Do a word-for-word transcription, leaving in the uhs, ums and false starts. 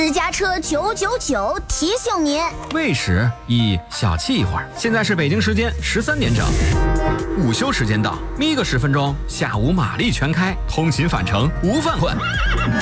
私家车九九九提醒您： 未时宜小憩一会儿。现在是北京时间十三点整，午休时间到，眯个十分钟，下午马力全开，通勤返程无犯困。